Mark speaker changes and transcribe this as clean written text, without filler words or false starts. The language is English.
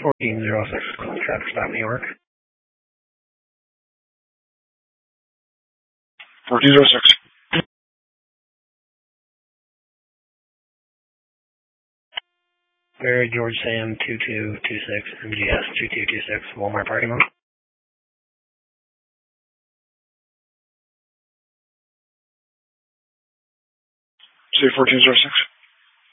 Speaker 1: 1406, traffic stop, New York.
Speaker 2: 1406.
Speaker 1: Barry George Sam 2226, MGS 2226, Walmart parking lot.
Speaker 2: Say 1406.